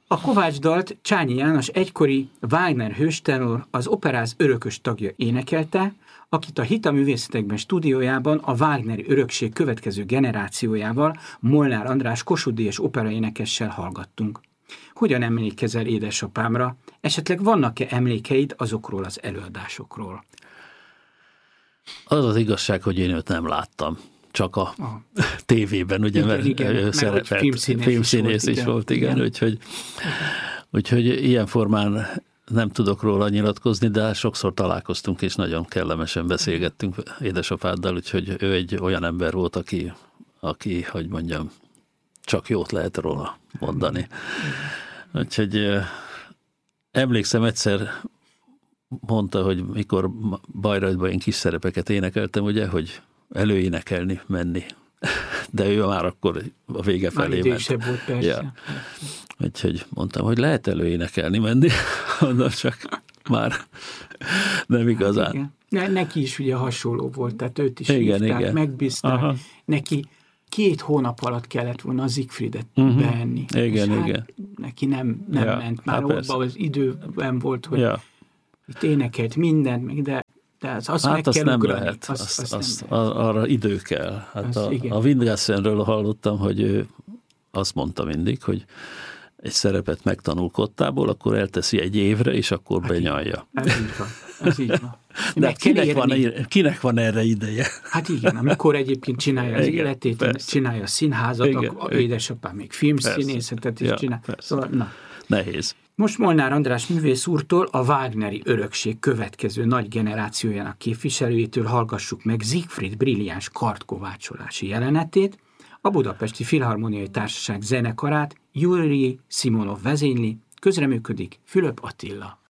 A Kovács dalt Csányi János egykori Wagner hőstenor, az Operáz örökös tagja énekelte, akit a Hita Művészetekben stúdiójában a Wagneri örökség következő generációjával, Molnár András Kossuth-díjas operaénekessel hallgattunk. Hogyan emlékezel édesapámra? Esetleg vannak-e emlékeid azokról az előadásokról? Az az igazság, hogy én őt nem láttam. Csak a tévében, ugye, mert szerepelt, filmszínész is volt, igen. Úgyhogy ilyen formán nem tudok róla nyilatkozni, de sokszor találkoztunk, és nagyon kellemesen beszélgettünk édesapáddal, úgyhogy ő egy olyan ember volt, aki, hogy mondjam, csak jót lehet róla mondani. Úgyhogy emlékszem, egyszer mondta, hogy mikor Bayreuthban én kis szerepeket énekeltem, ugye, hogy előénekelni, menni. De ő már akkor a vége felé ment. Idősebb volt, persze. Ja. Úgyhogy mondtam, hogy lehet előénekelni, menni, mondom, csak már nem igazán. Igen. Neki is ugye hasonló volt, tehát őt is hívták, megbízták. Aha. Neki 2 hónap alatt kellett volna a Siegfriedet behenni. Igen. Neki nem ment. Már abban az időben volt, hogy itt énekelt mindent, de azt meg kell nem ugrani. Lehet. Arra idő kell. Hát a Windgassenről hallottam, hogy ő azt mondta mindig, hogy egy szerepet megtanul kottából, akkor elteszi 1 évre, és akkor benyalja. Ez így van. De kinek van erre ideje? Hát igen, amikor egyébként csinálja az életét, persze. Csinálja a színházat, akkor édesapám még filmszínészetet is csinál. Szóval, nehéz. Most Molnár András művész úrtól, a Wagneri örökség következő nagy generációjának képviselőjétől hallgassuk meg Siegfried brilliáns kardkovácsolási jelenetét, a Budapesti Filharmoniai Társaság zenekarát Jurij Szimonov vezényli, közreműködik Fülöp Attila.